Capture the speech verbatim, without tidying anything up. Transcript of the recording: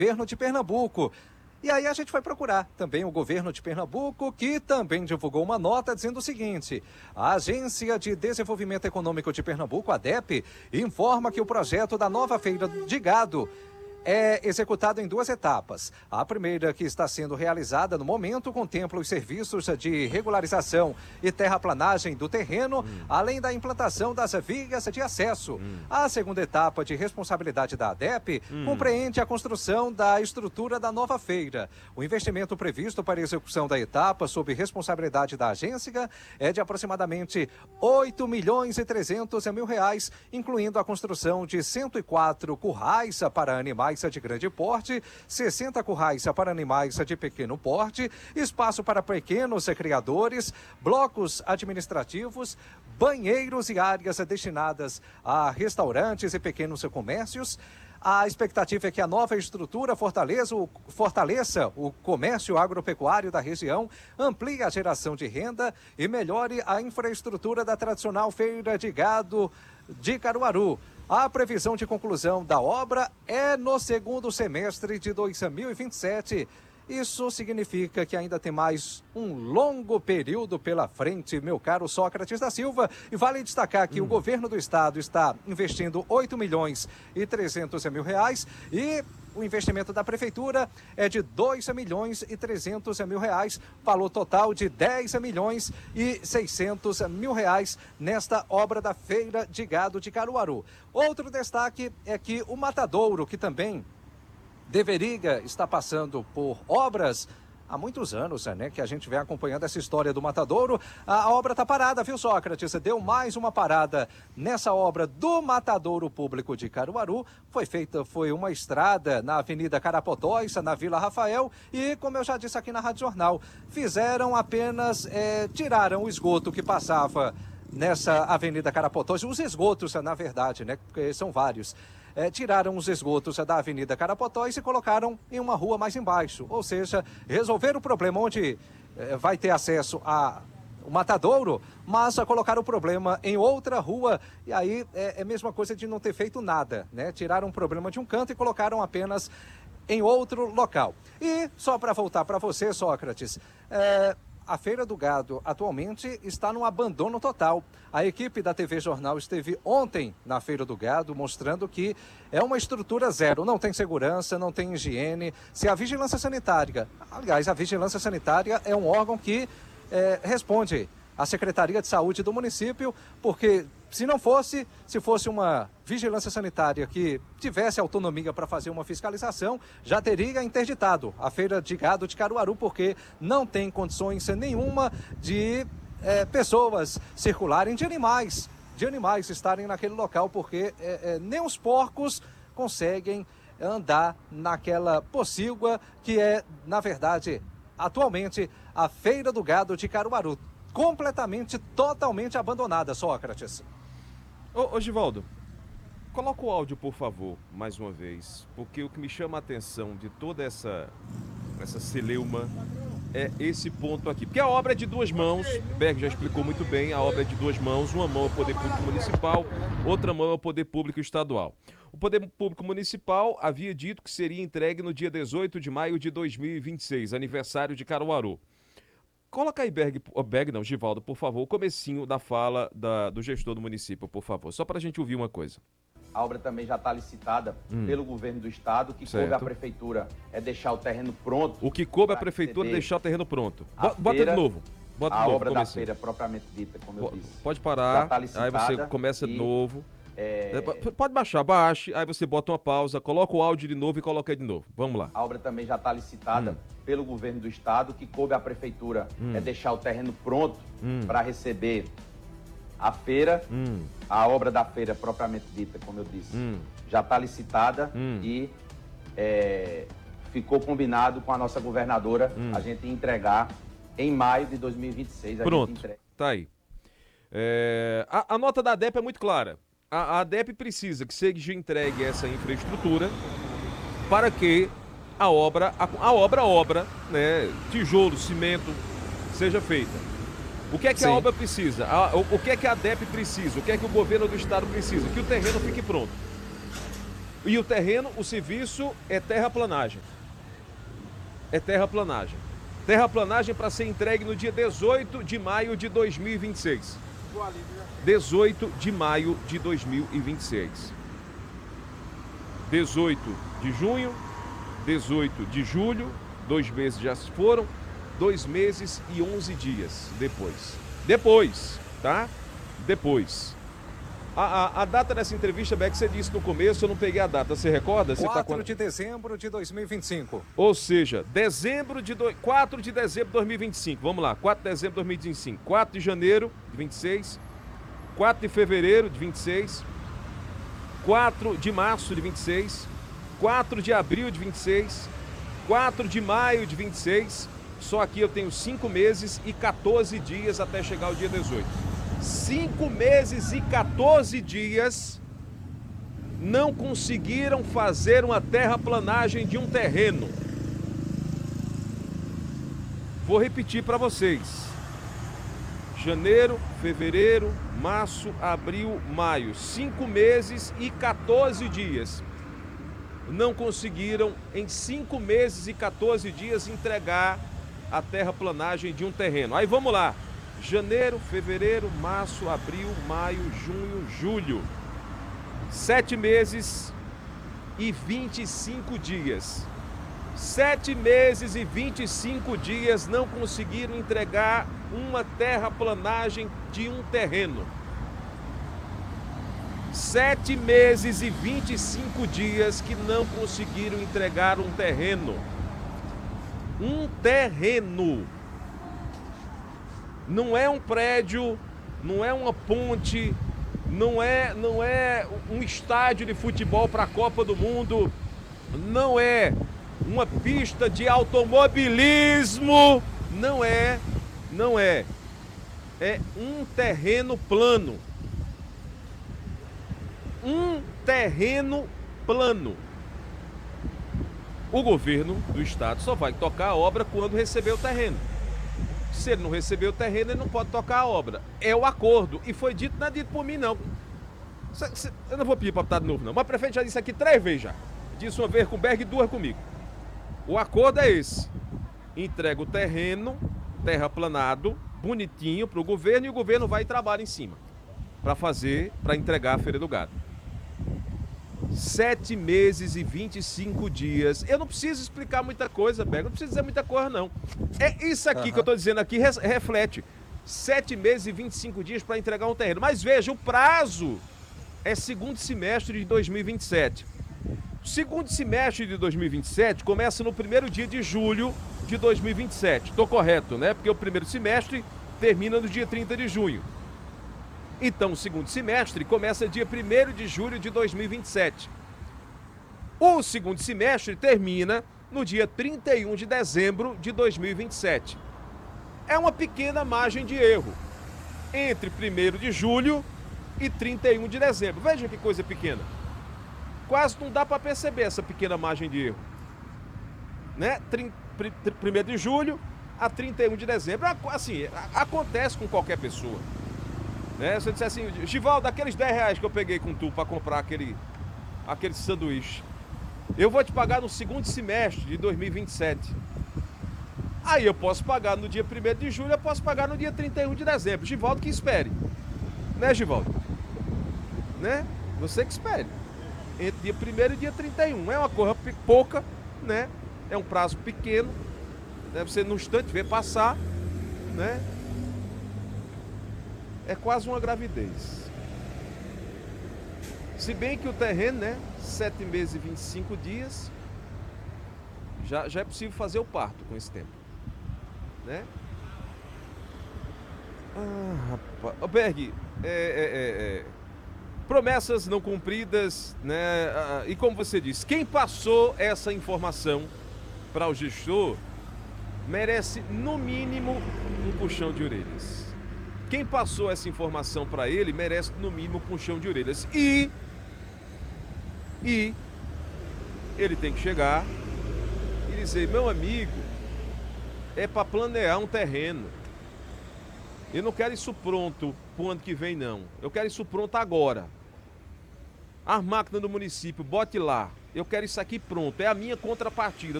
governo de Pernambuco. E aí a gente foi procurar também o governo de Pernambuco, que também divulgou uma nota dizendo o seguinte: a Agência de Desenvolvimento Econômico de Pernambuco, a ADEPE, informa que o projeto da nova feira de gado é executado em duas etapas. A primeira, que está sendo realizada no momento, contempla os serviços de regularização e terraplanagem do terreno, hum. além da implantação das vias de acesso. Hum. A segunda etapa, de responsabilidade da ADEPE, hum. compreende a construção da estrutura da nova feira. O investimento previsto para a execução da etapa, sob responsabilidade da agência, é de aproximadamente oito milhões e trezentos mil reais, incluindo a construção de cento e quatro currais para animais de grande porte, sessenta currais para animais de pequeno porte, espaço para pequenos criadores, blocos administrativos, banheiros e áreas destinadas a restaurantes e pequenos comércios. A expectativa é que a nova estrutura fortaleça o, fortaleça o comércio agropecuário da região, amplie a geração de renda e melhore a infraestrutura da tradicional feira de gado de Caruaru. A previsão de conclusão da obra é no segundo semestre de dois mil e vinte e sete. Isso significa que ainda tem mais um longo período pela frente, meu caro Sócrates da Silva. E vale destacar que hum. o governo do estado está investindo oito milhões e trezentos mil reais e o investimento da prefeitura é de dois milhões e trezentos mil reais, valor total de dez milhões e seiscentos mil reais nesta obra da Feira de Gado de Caruaru. Outro destaque é que o Matadouro, que também deveria estar passando por obras há muitos anos, né, que a gente vem acompanhando essa história do Matadouro. A obra está parada, viu, Sócrates? Deu mais uma parada nessa obra do Matadouro Público de Caruaru. Foi feita, foi uma estrada na Avenida Carapotóis, na Vila Rafael, e, como eu já disse aqui na Rádio Jornal, fizeram apenas, é, tiraram o esgoto que passava nessa Avenida Carapotóis, os esgotos, na verdade, né, porque são vários. É, tiraram os esgotos da Avenida Carapotóis e colocaram em uma rua mais embaixo. Ou seja, resolveram o problema onde é, vai ter acesso a o Matadouro, mas a colocar o problema em outra rua. E aí é, é a mesma coisa de não ter feito nada, né? Tiraram o problema de um canto e colocaram apenas em outro local. E só para voltar para você, Sócrates, é, a Feira do Gado atualmente está num abandono total. A equipe da T V Jornal esteve ontem na Feira do Gado mostrando que é uma estrutura zero, não tem segurança, não tem higiene. Se a vigilância sanitária, aliás, a vigilância sanitária é um órgão que é, responde à Secretaria de Saúde do município, porque se não fosse, se fosse uma vigilância sanitária que tivesse autonomia para fazer uma fiscalização, já teria interditado a Feira de Gado de Caruaru, porque não tem condições nenhuma de é, pessoas circularem, de animais, de animais estarem naquele local, porque é, é, nem os porcos conseguem andar naquela pocilga que é, na verdade, atualmente, a Feira do Gado de Caruaru. Completamente, totalmente abandonada, Sócrates. Ô, ô Givaldo, coloca o áudio, por favor, mais uma vez, porque o que me chama a atenção de toda essa, essa celeuma é esse ponto aqui. Porque a obra é de duas mãos, Berg já explicou muito bem, a obra é de duas mãos, uma mão é o Poder Público Municipal, outra mão é o Poder Público Estadual. O Poder Público Municipal havia dito que seria entregue no dia dezoito de maio de dois mil e vinte e seis, aniversário de Caruaru. Coloca aí, Berg, oh, Berg não, Givaldo, por favor, o comecinho da fala da, do gestor do município, por favor, só para a gente ouvir uma coisa. A obra também já está licitada hum. pelo governo do estado, que certo. coube à prefeitura é deixar o terreno pronto. O que coube à prefeitura é deixar o terreno pronto. Bota feira, de novo. Bota a de novo, obra comecinho. da feira propriamente dita, como eu disse. Pode parar, tá aí você começa de novo. É... Pode baixar, baixe, aí você bota uma pausa, coloca o áudio de novo e coloca aí de novo. Vamos lá. A obra também já está licitada hum. pelo governo do estado, que coube à prefeitura hum. é deixar o terreno pronto hum. para receber a feira, hum. a obra da feira propriamente dita, como eu disse, hum. já está licitada hum. e é, ficou combinado com a nossa governadora hum. a gente entregar em maio de dois mil e vinte e seis. A Pronto, gente entrega. Tá aí. É, a, a nota da ADEPE é muito clara. A, a ADEPE precisa que seja entregue essa infraestrutura para que a obra, a, a obra, obra, né, tijolo, cimento, seja feita. O que é que Sim. a obra precisa? A, o, o que é que a ADEPE precisa? O que é que o governo do estado precisa? Que o terreno fique pronto. E o terreno, o serviço é terraplanagem. É terraplanagem. Terraplanagem para ser entregue no dia dezoito de maio de dois mil e vinte e seis. dezoito de maio de dois mil e vinte e seis. dezoito de junho, dezoito de julho, dois meses já se foram, dois meses e onze dias depois. Depois, tá? Depois. A, a, a data dessa entrevista, Beck, você disse no começo, eu não peguei a data, você recorda? Você quatro tá quando... de dezembro de dois mil e vinte e cinco. Ou seja, dezembro de do... quatro de dezembro de dois mil e vinte e cinco, vamos lá, quatro de dezembro de dois mil e vinte e cinco, quatro de janeiro de vinte e seis, quatro de fevereiro de vinte e seis, quatro de março de vinte e seis, quatro de abril de vinte e seis, quatro de maio de vinte e seis, só aqui eu tenho cinco meses e quatorze dias até chegar o dia dezoito. cinco meses e quatorze dias não conseguiram fazer uma terraplanagem de um terreno. Vou repetir para vocês. Janeiro, fevereiro, março, abril, maio. cinco meses e quatorze dias. Não conseguiram, em cinco meses e quatorze dias, entregar a terraplanagem de um terreno. Aí vamos lá. Janeiro, fevereiro, março, abril, maio, junho, julho. Sete meses e vinte e cinco dias. Sete meses e vinte e cinco dias não conseguiram entregar uma terraplanagem de um terreno. Sete meses e vinte e cinco dias que não conseguiram entregar um terreno. Um terreno. Não é um prédio, não é uma ponte, não é, não é um estádio de futebol para a Copa do Mundo, não é uma pista de automobilismo, não é, não é. É um terreno plano. Um terreno plano. O governo do estado só vai tocar a obra quando receber o terreno. Se ele não receber o terreno, ele não pode tocar a obra. É o acordo. E foi dito, não é dito por mim, não. Eu não vou pedir para botar de novo, não. Mas o prefeito já disse aqui três vezes já. Disse uma vez com o Berg e duas comigo. O acordo é esse. Entrega o terreno, terraplanado, bonitinho para o governo, e o governo vai e trabalha em cima para fazer, para entregar a Feira do Gado. Sete meses e vinte e cinco dias. Eu não preciso explicar muita coisa, Berg. Não preciso dizer muita coisa, não. É isso aqui uhum. que eu estou dizendo aqui, reflete. Sete meses e vinte e cinco dias para entregar um terreno. Mas veja, o prazo é segundo semestre de dois mil e vinte e sete. O segundo semestre de dois mil e vinte e sete começa no primeiro dia de julho de dois mil e vinte e sete. Estou correto, né? Porque o primeiro semestre termina no dia trinta de junho. Então, o segundo semestre começa dia primeiro de julho de dois mil e vinte e sete. O segundo semestre termina no dia trinta e um de dezembro de dois mil e vinte e sete. É uma pequena margem de erro entre primeiro de julho e trinta e um de dezembro. Veja que coisa pequena. Quase não dá para perceber essa pequena margem de erro. Né? primeiro de julho a trinta e um de dezembro. Assim, acontece com qualquer pessoa. Né? Se eu disser assim, Givaldo, daqueles dez reais que eu peguei com tu para comprar aquele, aquele sanduíche, eu vou te pagar no segundo semestre de dois mil e vinte e sete. Aí eu posso pagar no dia primeiro de julho, eu posso pagar no dia trinta e um de dezembro. Givaldo que espere. Né, Givaldo? Né? Você que espere. Entre dia primeiro e dia trinta e um. É uma coisa pouca, né? É um prazo pequeno. Né? Você no instante vê passar, né? É quase uma gravidez. Se bem que o terreno, né? Sete meses e vinte e cinco dias. Já, já é possível fazer o parto com esse tempo. Né? Ah, rapaz. Ô, Berg, é, é, é, promessas não cumpridas, né? Ah, e como você disse, quem passou essa informação para o gestor merece, no mínimo, um puxão de orelhas. Quem passou essa informação para ele merece, no mínimo, um puxão de orelhas. E, e ele tem que chegar e dizer, meu amigo, é para planear um terreno. Eu não quero isso pronto pro ano que vem, não. Eu quero isso pronto agora. as máquinas do município, bote lá. Eu quero isso aqui pronto, é a minha contrapartida.